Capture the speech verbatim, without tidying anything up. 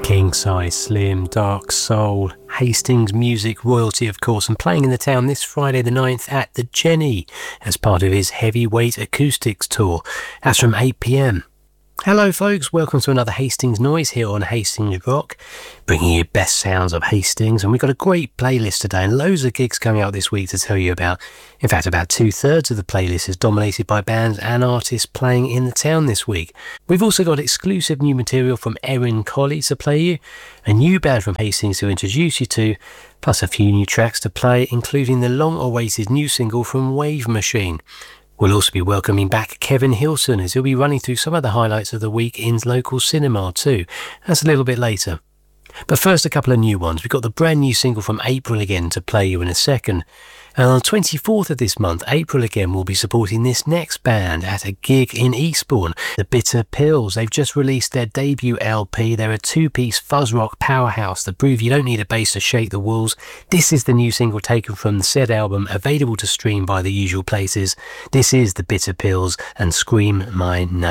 King Size Slim, Dark Soul, Hastings music royalty of course, and playing in the town this Friday the ninth at the Jenny as part of his Heavyweight Acoustics tour. That's from eight p m. Hello folks, welcome to another Hastings Noise here on Hastings Rock, bringing you best sounds of Hastings, and we've got a great playlist today and loads of gigs coming out this week to tell you about. In fact, about two-thirds of the playlist is dominated by bands and artists playing in the town this week. We've also got exclusive new material from Erin Colley to play you, a new band from Hastings to introduce you to, plus a few new tracks to play, including the long-awaited new single from Wave Machine. We'll also be welcoming back Kevin Hilson as he'll be running through some of the highlights of the week in local cinema too. That's a little bit later. But first, a couple of new ones. We've got the brand new single from April Again to play you in a second. And on the twenty-fourth of this month, April Again will be supporting this next band at a gig in Eastbourne, The Bitter Pills. They've just released their debut L P. They're a two-piece fuzz rock powerhouse that prove you don't need a bass to shake the walls. This is the new single taken from the said album, available to stream by the usual places. This is The Bitter Pills and Scream My Name.